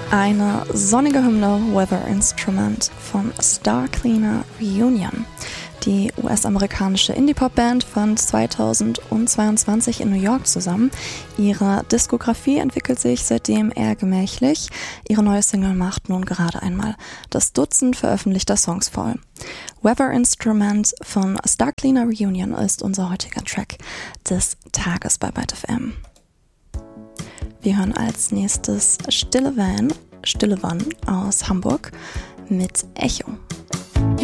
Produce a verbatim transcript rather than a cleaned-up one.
Eine sonnige Hymne, Weather Instrument von Star Cleaner Reunion. Die U S-amerikanische Indie-Pop-Band fand zweitausendzweiundzwanzig in New York zusammen. Ihre Diskografie entwickelt sich seitdem eher gemächlich. Ihre neue Single macht nun gerade einmal das Dutzend veröffentlichter Songs voll. Weather Instrument von Star Cleaner Reunion ist unser heutiger Track des Tages bei Byte F M. Wir hören als nächstes Stille Van, Stille Van aus Hamburg mit Echo.